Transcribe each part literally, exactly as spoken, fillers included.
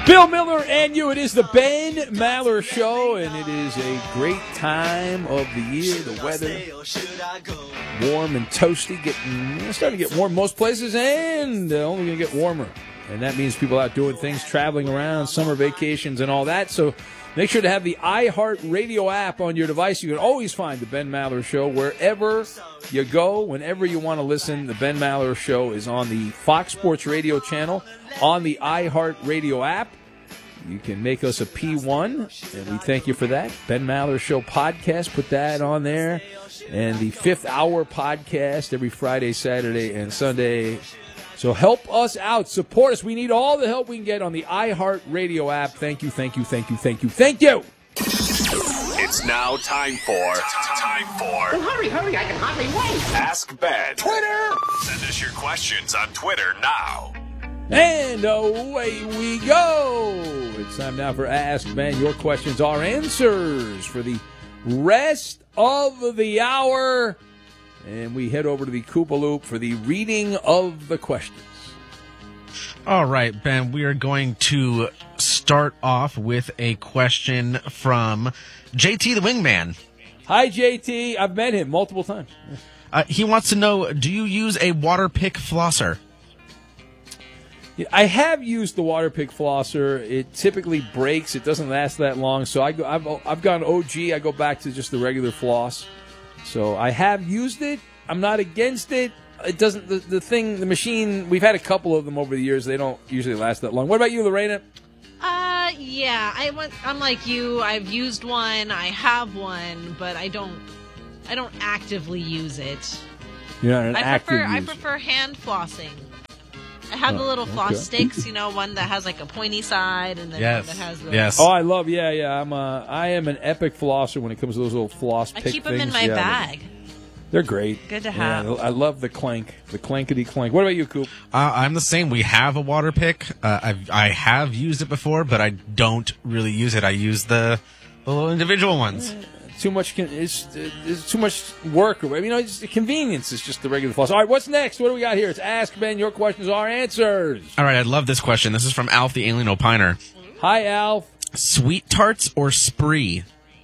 Bill Miller and you. It is the Ben Maller Show, and it is a great time of the year. The weather warm and toasty, getting it's starting to get warm most places, and uh, only going to get warmer. And that means people out doing things, traveling around, summer vacations, and all that. So make sure to have the iHeartRadio app on your device. You can always find the Ben Maller Show wherever you go, whenever you want to listen. The Ben Maller Show is on the Fox Sports Radio channel, on the iHeartRadio app. You can make us a P one, and we thank you for that. Ben Maller Show podcast, put that on there. And the Fifth Hour podcast every Friday, Saturday, and Sunday. So help us out. Support us. We need all the help we can get on the iHeartRadio app. Thank you, thank you, thank you, thank you, thank you. It's now time for... Time for... Well, hurry, hurry, I can hardly wait. Ask Ben. Twitter! Send us your questions on Twitter now. And away we go. It's time now for Ask Ben. Your questions, our answers for the rest of the hour. And we head over to the Koopa Loop for the reading of the questions. All right, Ben, we are going to start off with a question from J T the Wingman. Hi, J T. I've met him multiple times. Uh, he wants to know, do you use a water pick flosser? I have used the water pick flosser. It typically breaks. It doesn't last that long. So I go, I've, I've gone O G. I go back to just the regular floss. So I have used it. I'm not against it. It doesn't. The, the thing, the machine. We've had a couple of them over the years. They don't usually last that long. What about you, Lorena? Uh, yeah. I went. I'm like you. I've used one. I have one, but I don't. I don't actively use it. You're not an I active prefer. I user. prefer hand flossing. I have Oh, the little floss okay. sticks, you know, one that has like a pointy side, and then Yes. one that has the. Yes. Oh, I love. Yeah, yeah. I'm. Uh, I am an epic flosser when it comes to those little floss. I pick keep them in things. my Yeah, bag. They're great. Good to Yeah, have. I love the clank, the clankety clank. What about you, Coop? Uh, I'm the same. We have a water pick. Uh, I've, I have used it before, but I don't really use it. I use the, the little individual ones. Too much. Con- it's, it's too much work. I mean, you know, it's, the convenience is just the regular floss. All right, what's next? What do we got here? It's Ask Ben. Your questions, our answers. All right, I love this question. This is from Alf the Alien Opiner. Hi, Alf. Sweet tarts or spree?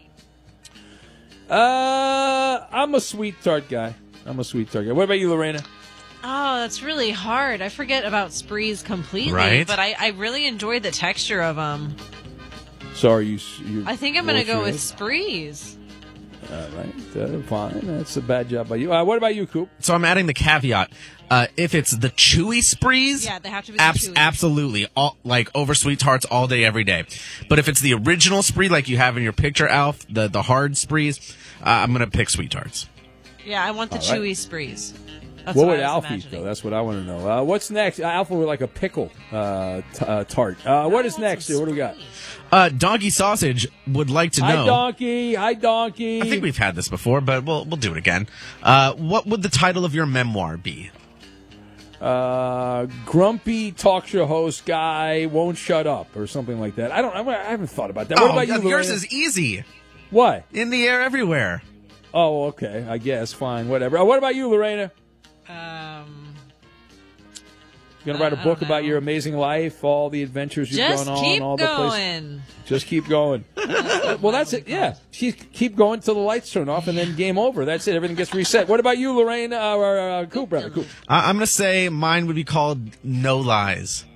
Uh, I'm a sweet tart guy. I'm a sweet tart guy. What about you, Lorena? Oh, that's really hard. I forget about sprees completely, Right. but I, I really enjoy the texture of them. Sorry, you. you I think I'm going to go your with head. sprees. All right, uh, fine. That's a bad job by you. Uh, what about you, Coop? So I'm adding the caveat. Uh, if it's the chewy sprees, Yeah, they have to be the abs- chewy. absolutely, all, like over sweet tarts all day, every day. But if it's the original spree, like you have in your picture, Alf, the the hard sprees, uh, I'm gonna pick sweet tarts. Yeah, I want the All right. chewy sprees. That's what what would I was Alf eat, imagining. though? That's what I want to know. Uh, what's next? Uh, Alpha would like a pickle uh, t- uh, tart. Uh, what I is want next? some What do we got? sprees. Uh, Donkey Sausage would like to Hi, know. Donkey. Hi, Donkey. I think we've had this before, but we'll we'll do it again. Uh, what would the title of your memoir be? Uh, grumpy talk show host guy won't shut up or something like that. I don't. I, I haven't thought about that. What oh, about you, God, yours Lorena? is easy. What? In the air, everywhere. Oh, okay. I guess. Fine. Whatever. Uh, what about you, Lorena? Um, You gonna write a I book don't about know. your amazing life, all the adventures you've just gone on, keep all the places. going. Just keep going. Well, that's it. Yeah, keep keep going till the lights turn off, and then game over. That's it. Everything gets reset. What about you, Lorraine? Uh, or uh, Coop, rather. Coop. Uh, I'm gonna say mine would be called No Lies.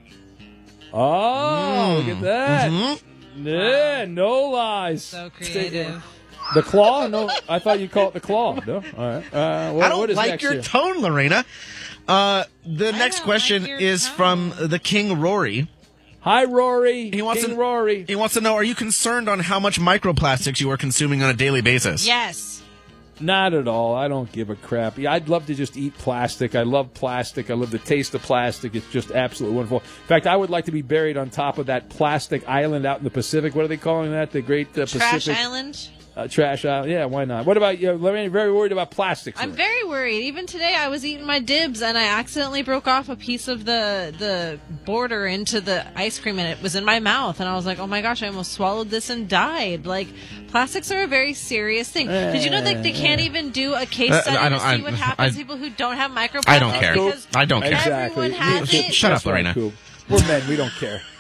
Oh, look at that. Mm-hmm. Yeah, no lies. So creative. The claw? No, I thought you called it the claw. No, all right. Uh, what, I don't what is like next your here? tone, Lorena. Uh, the next don't question like your is tone. from the King Rory. Hi, Rory. He wants King to Rory. He wants to know: are you concerned on how much microplastics you are consuming on a daily basis? Yes. Not at all. I don't give a crap. Yeah, I'd love to just eat plastic. I love plastic. I love the taste of plastic. It's just absolutely wonderful. In fact, I would like to be buried on top of that plastic island out in the Pacific. What are they calling that? The Great uh, Trash Pacific Island. uh, Trash Island. Yeah, why not? What about you, Lorraine? Very worried about plastics. I'm very worried. Even today, I was eating my dibs and I accidentally broke off a piece of the the border into the ice cream, and it was in my mouth. And I was like, "Oh my gosh! I almost swallowed this and died." Like, plastics are a very serious thing. Did you know that they can't even do a case Uh, study I to don't- see I- what happens I- to people who don't have microplastics? I don't care. Because I don't care. Exactly. Everyone has You- it. Shut That's up, Lorena. right, Coop. We're men. We don't care.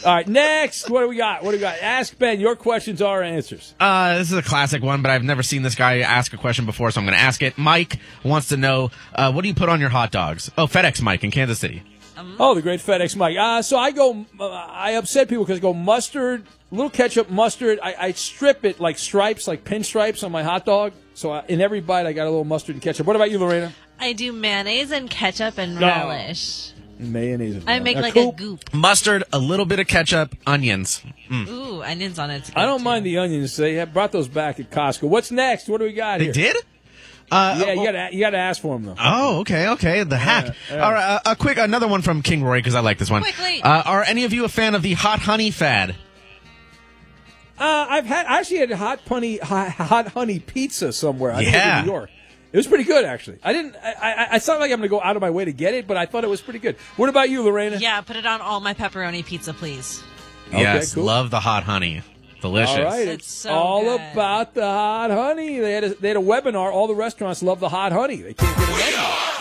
All right, next. What do we got? What do we got? Ask Ben. Your questions are answers. Uh, this is a classic one, but I've never seen this guy ask a question before, so I'm going to ask it. Mike wants to know, uh, what do you put on your hot dogs? Oh, FedEx Mike in Kansas City. Oh, the great FedEx Mike. Uh, so I go, uh, I upset people because I go mustard, little ketchup, mustard. I, I strip it like stripes, like pinstripes on my hot dog. So I, in every bite, I got a little mustard and ketchup. What about you, Lorena? I do mayonnaise and ketchup and No. relish. Mayonnaise. I make Now, like Coop, a goop. Mustard, a little bit of ketchup, onions. Mm. Ooh, onions on it. I don't mind the onions. They have brought those back at Costco. What's next? What do we got They here? did? Uh, Yeah, you got to you got to ask for them though. Oh, okay, okay. The hack. yeah. All right, uh, a quick, another one from King Roy, because I like this one. Quickly. Uh, are any of you a fan of the hot honey fad? Uh, I've had I actually had hot honey hot, hot honey pizza somewhere. I think it was Yeah. in New York. It was pretty good actually. I didn't. I, I, it's not like I'm going to go out of my way to get it, but I thought it was pretty good. What about you, Lorena? Yeah, put it on all my pepperoni pizza, please. Okay, Yes, cool. love the hot honey. Delicious. All right, It's it's so all good. about the hot honey. They had a, they had a webinar. All the restaurants love the hot honey. They can't get enough.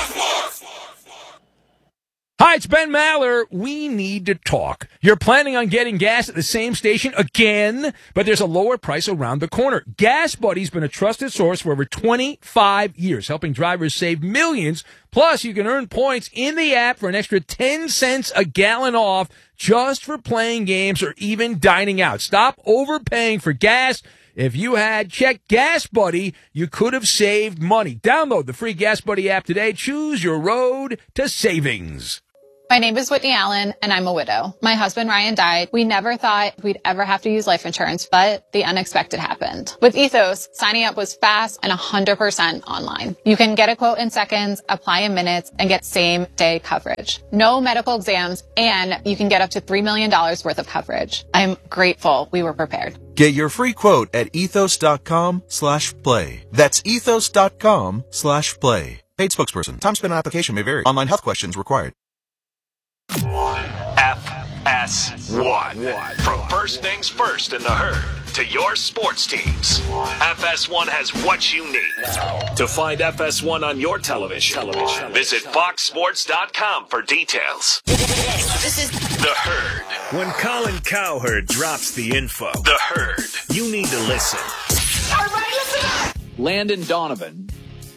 Hi, it's Ben Maller. We need to talk. You're planning on getting gas at the same station again, but there's a lower price around the corner. Gas Buddy's been a trusted source for over twenty-five years, helping drivers save millions. Plus, you can earn points in the app for an extra ten cents a gallon off just for playing games or even dining out. Stop overpaying for gas. If you had checked Gas Buddy, you could have saved money. Download the free Gas Buddy app today. Choose your road to savings. My name is Whitney Allen, and I'm a widow. My husband, Ryan, died. We never thought we'd ever have to use life insurance, but the unexpected happened. With Ethos, signing up was fast and one hundred percent online. You can get a quote in seconds, apply in minutes, and get same-day coverage. No medical exams, and you can get up to three million dollars worth of coverage. I'm grateful we were prepared. Get your free quote at ethos.com slash play. That's ethos.com slash play. Paid spokesperson. Time spent on application may vary. Online health questions required. F S one. From first things first in the herd to your sports teams, F S one has what you need. To find F S one on your television, visit fox sports dot com for details. This is The Herd. When Colin Cowherd drops the info, The Herd, you need to listen. Landon Donovan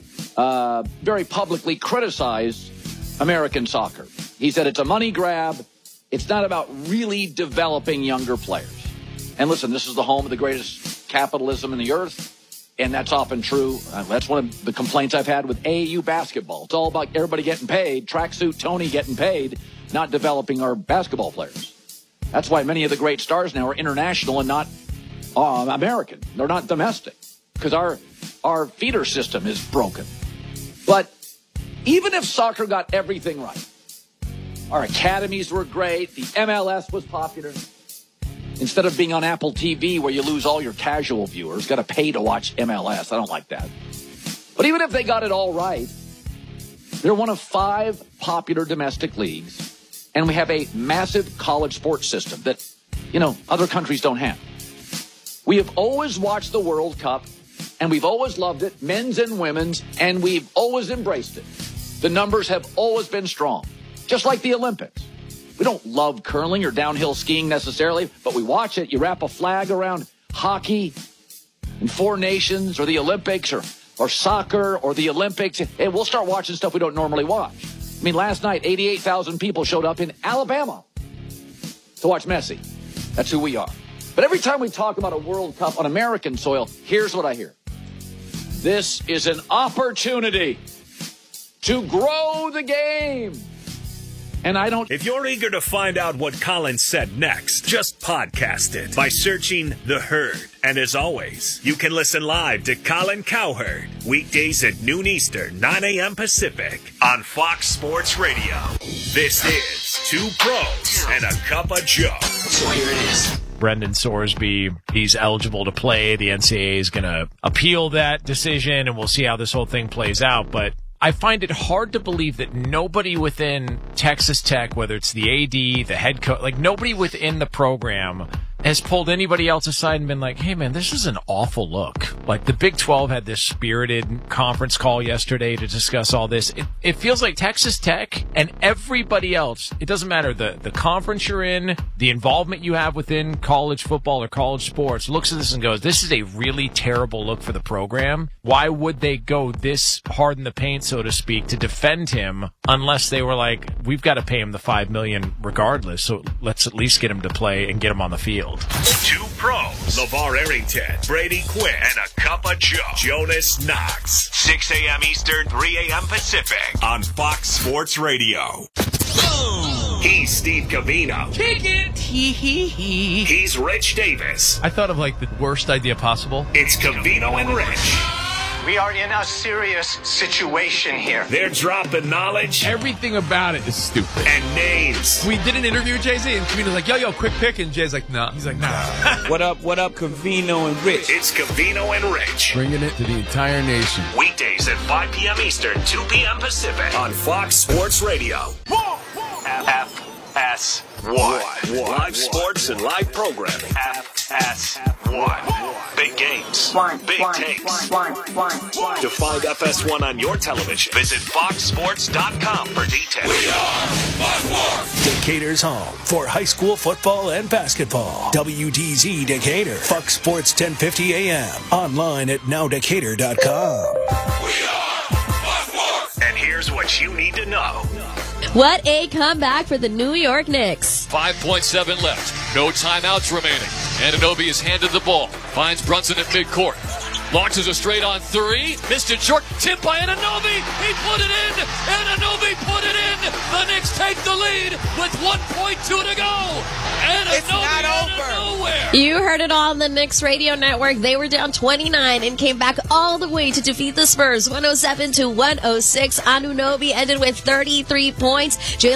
uh, very publicly criticized American soccer. He said it's a money grab. It's not about really developing younger players. And listen, this is the home of the greatest capitalism in the earth, and that's often true. Uh, that's one of the complaints I've had with A A U basketball. It's all about everybody getting paid, tracksuit Tony getting paid, not developing our basketball players. That's why many of the great stars now are international and not uh, American. They're not domestic because our our feeder system is broken. But even if soccer got everything right, our academies were great, the M L S was popular, instead of being on Apple T V where you lose all your casual viewers, got to pay to watch M L S. I don't like that. But even if they got it all right, they're one of five popular domestic leagues, and we have a massive college sports system that, you know, other countries don't have. We have always watched the World Cup, and we've always loved it, men's and women's, and we've always embraced it. The numbers have always been strong, just like the Olympics. We don't love curling or downhill skiing necessarily, but we watch it. You wrap a flag around hockey and Four Nations or the Olympics or, or soccer or the Olympics, and we'll start watching stuff we don't normally watch. I mean, last night, eighty-eight thousand people showed up in Alabama to watch Messi. That's who we are. But every time we talk about a World Cup on American soil, here's what I hear. This is an opportunity to grow the game. And I don't... If you're eager to find out what Colin said next, just podcast it by searching The Herd. And as always, you can listen live to Colin Cowherd weekdays at noon Eastern, nine a.m. Pacific on Fox Sports Radio. This is Two Pros and a Cup of Joe. So here it is. Brendan Sorsby, he's eligible to play. The N C double A is going to appeal that decision, and we'll see how this whole thing plays out. But I find it hard to believe that nobody within Texas Tech, whether it's the A D, the head coach, like nobody within the program has pulled anybody else aside and been like, hey, man, this is an awful look. Like, the Big twelve had this spirited conference call yesterday to discuss all this. It, it feels like Texas Tech and everybody else, it doesn't matter the, the conference you're in, the involvement you have within college football or college sports, looks at this and goes, this is a really terrible look for the program. Why would they go this hard in the paint, so to speak, to defend him unless they were like, we've got to pay him the five million dollars regardless, so let's at least get him to play and get him on the field. Two pros, LeVar Arrington, Brady Quinn, and a cup of Joe, Jonas Knox. six a.m. Eastern, three a.m. Pacific on Fox Sports Radio. He's Steve Covino. Kick it. Hee hee hee. He's Rich Davis. I thought of like the worst idea possible. It's Covino and Rich. We are in a serious situation here. They're dropping knowledge. Everything about it is stupid. And names. We did an interview with Jay-Z, and Covino's like, yo, yo, quick pick. And Jay's like, nah. He's like, nah. What up, what up, Covino and Rich? It's Covino and Rich. Bringing it to the entire nation. Weekdays at five p.m. Eastern, two p.m. Pacific on Fox Sports Radio. F S one. Live sports and live programming. F S one. Big games. One, big one, takes. one, one, one, one. To find F S one on your television, visit fox sports dot com for details. We are Fox Decatur's home for high school football and basketball. W D Z Decatur. Fox Sports ten fifty A M. Online at now decatur dot com. We are Fox. And here's what you need to know. What a comeback for the New York Knicks. five point seven left. No timeouts remaining. Anunoby is handed the ball. Finds Brunson at midcourt. Launches a straight on three. Missed it short. Tipped by Anunoby. He put it in. Anunoby put it in. The Knicks take the lead with one point two to go. Anunoby it's not over. Out of nowhere. You heard it all on the Knicks radio network. They were down twenty-nine and came back all the way to defeat the Spurs. one oh seven to one oh six. Anunoby ended with thirty-three points. Jalen